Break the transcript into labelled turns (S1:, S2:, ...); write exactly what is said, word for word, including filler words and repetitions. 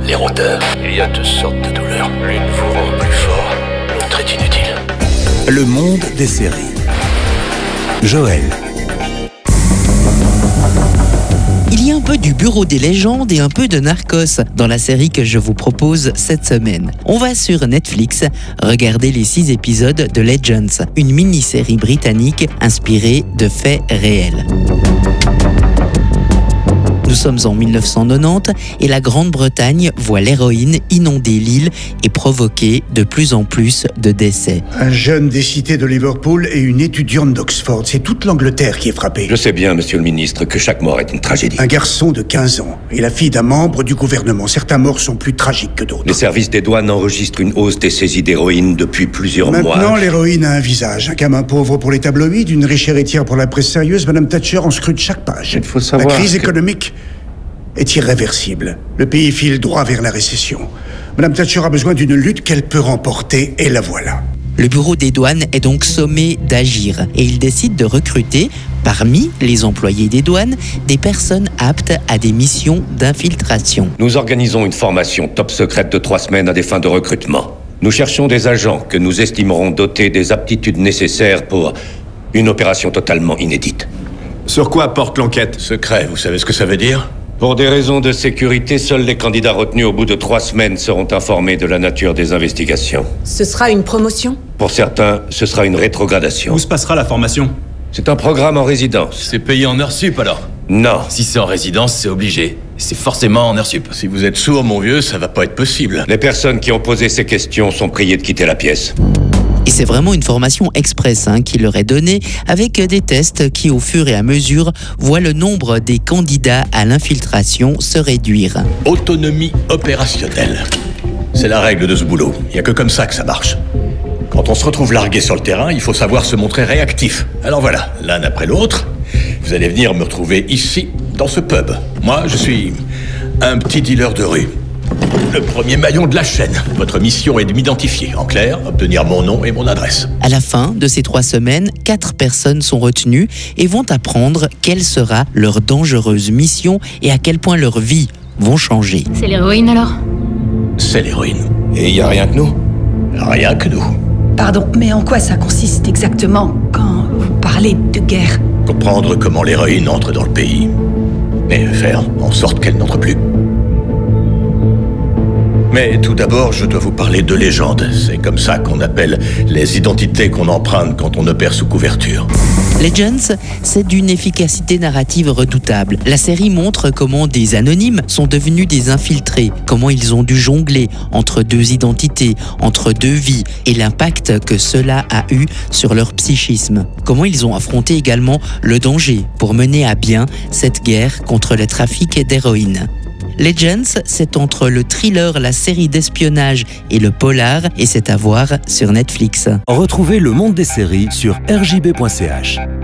S1: les rôdeurs. Il y a deux sortes de douleurs. L'une vous rend plus fort, l'autre est inutile.
S2: Le monde des séries. Joël.
S3: Il y a un peu du Bureau des légendes et un peu de Narcos dans la série que je vous propose cette semaine. On va sur Netflix regarder les six épisodes de Legends, une mini-série britannique inspirée de faits réels. Nous sommes en mille neuf cent quatre-vingt-dix et la Grande-Bretagne voit l'héroïne inonder l'île et provoquer de plus en plus de décès.
S4: Un jeune des cités de Liverpool et une étudiante d'Oxford. C'est toute l'Angleterre qui est frappée.
S1: Je sais bien, monsieur le ministre, que chaque mort est une tragédie.
S4: Un garçon de quinze ans et la fille d'un membre du gouvernement. Certains morts sont plus tragiques que d'autres.
S1: Les services des douanes enregistrent une hausse des saisies d'héroïne depuis plusieurs
S4: Maintenant,
S1: mois.
S4: Maintenant, l'héroïne a un visage. Un camin pauvre pour les tabloïds, une riche héritière pour la presse sérieuse. Madame Thatcher en scrute chaque page.
S1: Il faut savoir
S4: la crise
S1: que...
S4: économique est irréversible. Le pays file droit vers la récession. Madame Thatcher a besoin d'une lutte qu'elle peut remporter, et la voilà.
S3: Le bureau des douanes est donc sommé d'agir et il décide de recruter, parmi les employés des douanes, des personnes aptes à des missions d'infiltration.
S1: Nous organisons une formation top secrète de trois semaines à des fins de recrutement. Nous cherchons des agents que nous estimerons dotés des aptitudes nécessaires pour une opération totalement inédite.
S5: Sur quoi porte l'enquête? Secret, vous savez ce que ça veut dire?
S1: Pour des raisons de sécurité, seuls les candidats retenus au bout de trois semaines seront informés de la nature des investigations.
S6: Ce sera une promotion?
S1: Pour certains, ce sera une rétrogradation.
S5: Où se passera la formation?
S1: C'est un programme en résidence.
S7: C'est payé en heures sup alors?
S1: Non.
S7: Si c'est en résidence, c'est obligé. C'est forcément en heures sup.
S5: Si vous êtes sourd, mon vieux, ça va pas être possible.
S1: Les personnes qui ont posé ces questions sont priées de quitter la pièce.
S3: Et c'est vraiment une formation express hein, qui leur est donnée avec des tests qui, au fur et à mesure, voient le nombre des candidats à l'infiltration se réduire.
S5: Autonomie opérationnelle. C'est la règle de ce boulot. Il n'y a que comme ça que ça marche. Quand on se retrouve largué sur le terrain, il faut savoir se montrer réactif. Alors voilà, l'un après l'autre, vous allez venir me retrouver ici, dans ce pub. Moi, je suis un petit dealer de rue. Le premier maillon de la chaîne. Votre mission est de m'identifier. En clair, obtenir mon nom et mon adresse.
S3: À la fin de ces trois semaines, quatre personnes sont retenues et vont apprendre quelle sera leur dangereuse mission et à quel point leur vie vont changer.
S8: C'est l'héroïne alors?
S5: C'est l'héroïne.
S1: Et il n'y a rien que nous?
S5: Rien que nous.
S6: Pardon, mais en quoi ça consiste exactement quand vous parlez de guerre?
S5: Comprendre comment l'héroïne entre dans le pays. Et faire en sorte qu'elle n'entre plus. Mais tout d'abord, je dois vous parler de légende. C'est comme ça qu'on appelle les identités qu'on emprunte quand on opère sous couverture.
S3: Legends, c'est d'une efficacité narrative redoutable. La série montre comment des anonymes sont devenus des infiltrés, comment ils ont dû jongler entre deux identités, entre deux vies, et l'impact que cela a eu sur leur psychisme. Comment ils ont affronté également le danger pour mener à bien cette guerre contre le trafic d'héroïne. Legends, c'est entre le thriller, la série d'espionnage et le polar, et c'est à voir sur Netflix.
S2: Retrouvez le monde des séries sur r j b point c h.